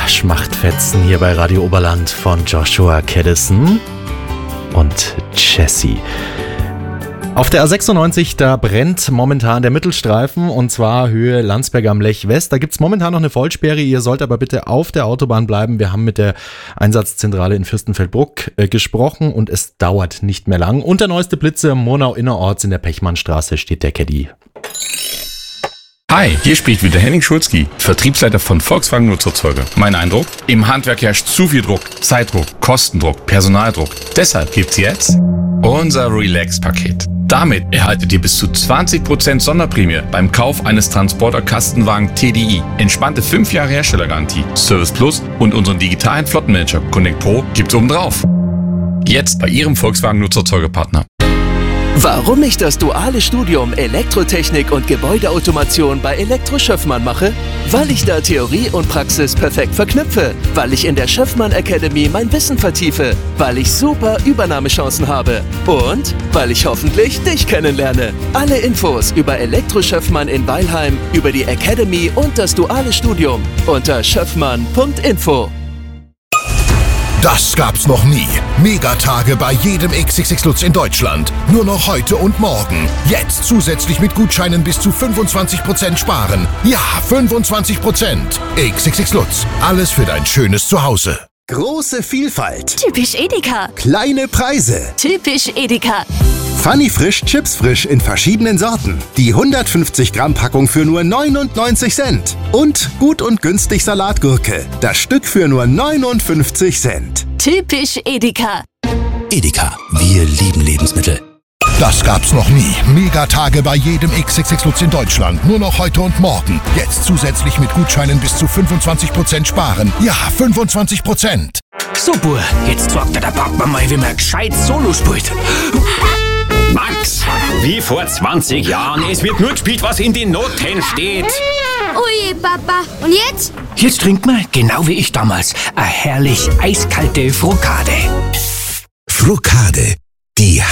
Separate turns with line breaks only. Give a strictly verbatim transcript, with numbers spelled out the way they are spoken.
Schmachtfetzen hier bei Radio Oberland von Joshua Caddison und Jessie. Auf der A sechsundneunzig, da brennt momentan der Mittelstreifen und zwar Höhe Landsberg am Lech West. Da gibt es momentan noch eine Vollsperre, ihr sollt aber bitte auf der Autobahn bleiben. Wir haben mit der Einsatzzentrale in Fürstenfeldbruck äh, gesprochen und es dauert nicht mehr lang. Und der neueste Blitze Murnau innerorts in der Pechmannstraße steht der Caddy.
Hi, hier spricht wieder Henning Schulzki, Vertriebsleiter von Volkswagen Nutzerzeuger. Mein Eindruck? Im Handwerk herrscht zu viel Druck, Zeitdruck, Kostendruck, Personaldruck. Deshalb gibt's jetzt unser Relax-Paket. Damit erhaltet ihr bis zu zwanzig Prozent Sonderprämie beim Kauf eines Transporter-Kastenwagen T D I. Entspannte fünf Jahre Herstellergarantie, Service Plus und unseren digitalen Flottenmanager Connect Pro gibt's obendrauf. Jetzt bei Ihrem Volkswagen Nutzerzeugerpartner.
Warum ich das duale Studium Elektrotechnik und Gebäudeautomation bei Elektro Schöffmann mache? Weil ich da Theorie und Praxis perfekt verknüpfe. Weil ich in der Schöffmann Academy mein Wissen vertiefe. Weil ich super Übernahmechancen habe. Und weil ich hoffentlich dich kennenlerne. Alle Infos über Elektro Schöffmann in Weilheim, über die Academy und das duale Studium unter schöffmann punkt info.
Das gab's noch nie. Megatage bei jedem X X X Lutz in Deutschland. Nur noch heute und morgen. Jetzt zusätzlich mit Gutscheinen bis zu fünfundzwanzig Prozent sparen. Ja, fünfundzwanzig Prozent. X X X Lutz. Alles für dein schönes Zuhause.
Große Vielfalt.
Typisch Edeka.
Kleine Preise.
Typisch Edeka.
Funny Frisch, Chips Frisch in verschiedenen Sorten. Die hundertfünfzig Gramm Packung für nur neunundneunzig Cent. Und gut und günstig Salatgurke. Das Stück für nur neunundfünfzig Cent.
Typisch Edeka.
Edeka, wir lieben Lebensmittel.
Das gab's noch nie. Megatage bei jedem X X X Lutz in Deutschland. Nur noch heute und morgen. Jetzt zusätzlich mit Gutscheinen bis zu fünfundzwanzig Prozent sparen. Ja, fünfundzwanzig Prozent.
So, Bur, jetzt sagt der Papa mal, wie man gescheit Solo spielt.
Max, wie vor zwanzig Jahren. Es wird nur gespielt, was in den Noten steht.
Ui, Papa. Und jetzt?
Jetzt trinkt man, genau wie ich damals, eine herrlich eiskalte Frokade.
Frokade. Die